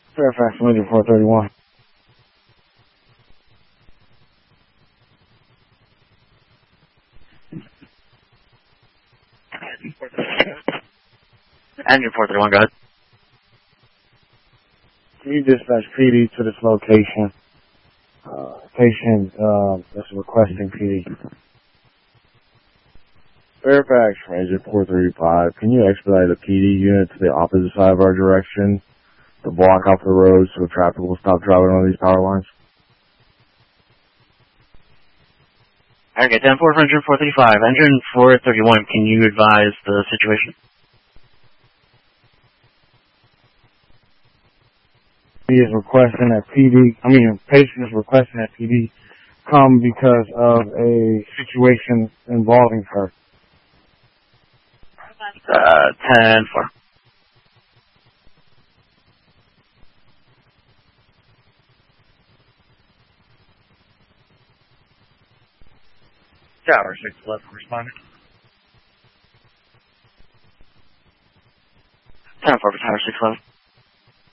Fairfax, Major 431. Engine 431, go ahead. Can you dispatch PD to this location? Patient is requesting PD. Fairfax, Major 435. Can you expedite a PD unit to the opposite side of our direction to block off the road so traffic will stop driving on these power lines? Okay, 10-4 for engine 435. Engine 431, can you advise the situation? Patient is requesting that PD come because of a situation involving her. 10-4. Tower 6 left, responding. 10-4 for Tower 611.